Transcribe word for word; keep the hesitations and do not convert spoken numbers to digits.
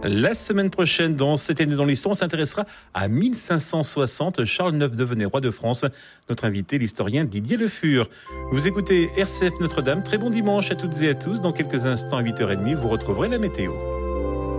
La semaine prochaine, dans Cette année dans l'histoire, on s'intéressera à mille cinq cent soixante. Charles neuf devenait roi de France. Notre invité, l'historien Didier Le Fur. Vous écoutez R C F Notre-Dame. Très bon dimanche à toutes et à tous. Dans quelques instants, à huit heures trente, vous retrouverez la météo.